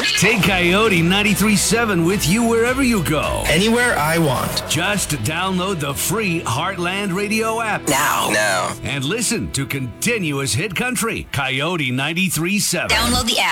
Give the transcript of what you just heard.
Take Coyote 93.7 with you wherever you go. Anywhere I want. Just download the free Heartland Radio app Now. and listen to continuous hit country. Coyote 93.7. Download the app.